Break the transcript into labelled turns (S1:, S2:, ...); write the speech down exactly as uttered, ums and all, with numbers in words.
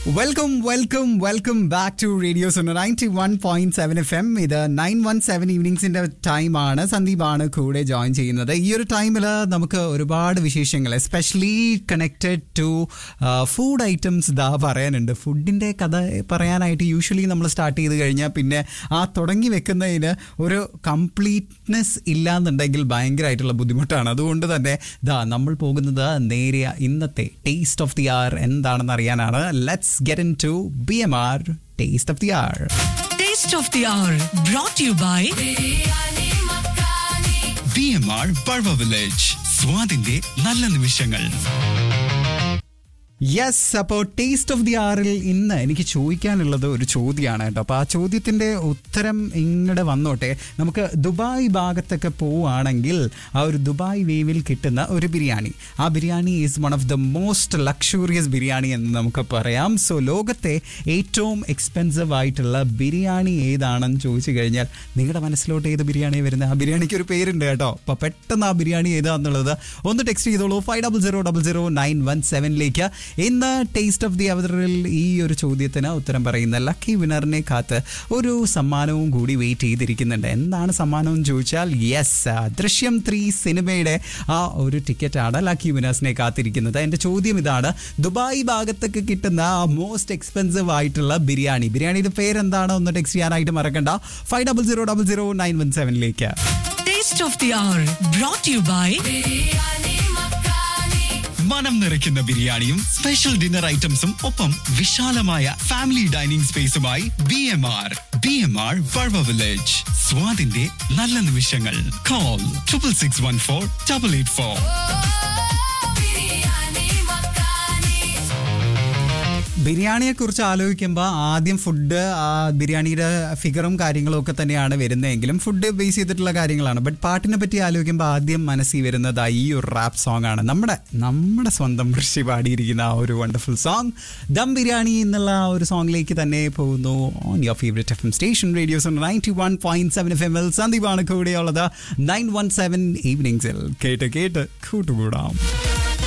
S1: Welcome welcome welcome back to radio സോണ ninety one point seven F M. ഇത് nine one seven ഈവനിങ്സിന്റെ ടൈമാണ്. സന്ദീപാണ് കൂടെ join ചെയ്യുന്നത്. ഈ ഒരു ടൈമിൽ നമുക്ക് ഒരുപാട് വിശേഷങ്ങൾ especially connected to food items ഇതാ പറയാനുണ്ട്. ഫുഡിൻ്റെ കഥ പറയാനായിട്ട് യൂഷ്വലി നമ്മൾ സ്റ്റാർട്ട് ചെയ്ത് കഴിഞ്ഞാൽ പിന്നെ ആ തുടങ്ങി വെക്കുന്നതിന് ഒരു കംപ്ലീറ്റ്നെസ് ഇല്ലാന്നുണ്ടെങ്കിൽ ഭയങ്കരമായിട്ടുള്ള ബുദ്ധിമുട്ടാണ്. അതുകൊണ്ട് തന്നെ ഇതാ നമ്മൾ പോകുന്നത് നേരിയ ഇന്നത്തെ ടേസ്റ്റ് ഓഫ് ദി ആർ എന്താണെന്ന് അറിയാനാണ്. Let's get into B M R Taste of the Hour.
S2: Taste of the Hour brought to you by
S3: B M R Barwa Village. സ്വാദിന്റെ നല്ല നിമിഷങ്ങൾ.
S1: യെസ്, അപ്പോൾ ടേസ്റ്റ് ഓഫ് ദി ആറിൽ ഇന്ന് എനിക്ക് ചോദിക്കാനുള്ളത് ഒരു ചോദ്യമാണ് കേട്ടോ. അപ്പോൾ ആ ചോദ്യത്തിൻ്റെ ഉത്തരം ഇങ്ങോട്ട് വന്നോട്ടെ. നമുക്ക് ദുബായ് ഭാഗത്തൊക്കെ പോവുകയാണെങ്കിൽ ആ ഒരു ദുബായ് വേവിൽ കിട്ടുന്ന ഒരു ബിരിയാണി, ആ biryani is one of the most luxurious biryani എന്ന് നമുക്ക് പറയാം. സോ ലോകത്തെ ഏറ്റവും എക്സ്പെൻസീവ് ആയിട്ടുള്ള ബിരിയാണി ഏതാണെന്ന് ചോദിച്ചു കഴിഞ്ഞാൽ നിങ്ങളുടെ മനസ്സിലോട്ട് ഏത് ബിരിയാണി വരുന്നത്? ആ ബിരിയാണിക്ക് ഒരു പേരുണ്ട് കേട്ടോ. അപ്പോൾ പെട്ടെന്ന് ആ ബിരിയാണി ഏതാണെന്നുള്ളത് ഒന്ന് ടെക്സ്റ്റ് ചെയ്തോളൂ five double zero double zero nine one സെവനിലേക്ക്. ഇന്ന് ടേസ്റ്റ് ഓഫ് ദി അവറിൽ ഈ ഒരു ചോദ്യത്തിന് ഉത്തരം പറയുന്ന ലക്കി വിന്നറിനെ കാത്ത് ഒരു സമ്മാനവും കൂടി വെയിറ്റ് ചെയ്തിരിക്കുന്നുണ്ട്. എന്താണ് സമ്മാനം എന്ന് ചോദിച്ചാൽ യെസ്, ദൃശ്യം ത്രീ സിനിമയുടെ ആ ഒരു ടിക്കറ്റാണ് ലക്കി വിന്നേഴ്സിനെ കാത്തിരിക്കുന്നത്. എൻ്റെ ചോദ്യം ഇതാണ്, ദുബായ് ഭാഗത്തൊക്കെ കിട്ടുന്ന മോസ്റ്റ് എക്സ്പെൻസീവ് ആയിട്ടുള്ള ബിരിയാണി ബിരിയാണിയുടെ പേരെന്താണ്? ഒന്ന് ടെക്സ്റ്റ് ചെയ്യാനായിട്ട് മറക്കണ്ട five double zero double zero nine one സെവനിലേക്ക്.
S2: Taste of the Hour brought to you by
S3: മനം നിറയ്ക്കുന്ന ബിരിയാണിയും സ്പെഷ്യൽ ഡിന്നർ ഐറ്റംസും ഒപ്പം വിശാലമായ family dining സ്പേസുമായി B M R B M R Barwa village. സ്വാദിന്റെ നല്ല നിമിഷങ്ങൾ. Call triple six one four double eight four.
S1: ബിരിയാണിയെ കുറിച്ച് ആലോചിക്കുമ്പോൾ ആദ്യം ഫുഡ്, ബിരിയാണിയുടെ ഫിഗറും കാര്യങ്ങളും ഒക്കെ തന്നെയാണ് വരുന്നതെങ്കിലും ഫുഡ് ബേസ് ചെയ്തിട്ടുള്ള കാര്യങ്ങളാണ്. ബട്ട് പാട്ടിനെ പറ്റി ആലോചിക്കുമ്പോൾ ആദ്യം മനസ്സിൽ വരുന്നത് ഈ ഒരു റാപ്പ് സോങ് ആണ്. നമ്മുടെ നമ്മുടെ സ്വന്തം ഋഷി പാടിയിരിക്കുന്ന ആ ഒരു വണ്ടർഫുൾ സോങ് ദം ബിരിയാണി എന്നുള്ള ആ ഒരു സോങ്ങിലേക്ക് തന്നെ പോകുന്നു. On your favourite F M station radios ninety one point seven F M L. സന്ദീപാണ് കൂടെയുള്ളത് നയൻ വൺ സെവൻ ഈവനിങ്സിൽ. കേട്ട് കേട്ട് കൂട്ടുകൂടാം.